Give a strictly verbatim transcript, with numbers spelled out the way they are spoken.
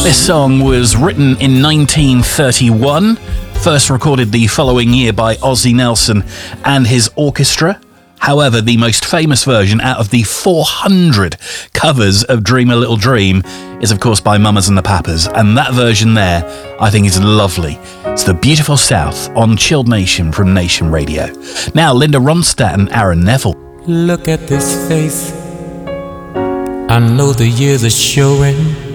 This song was written in nineteen thirty-one, first recorded the following year by Ozzie Nelson and his orchestra. However, the most famous version out of the four hundred covers of Dream a Little Dream is, of course, by Mamas and the Papas, and that version there, I think, is lovely. It's The Beautiful South on Chilled Nation from Nation Radio. Now, Linda Ronstadt and Aaron Neville. Look at this face, I know the years are showing.